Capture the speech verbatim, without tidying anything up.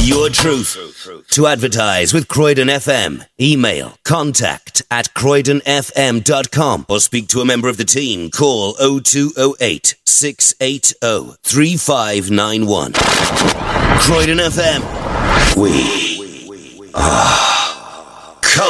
your truth. To advertise with Croydon F M, email contact at croydon f m dot com or speak to a member of the team. Call oh two oh eight, six eight oh, three five nine one. Croydon F M. We are...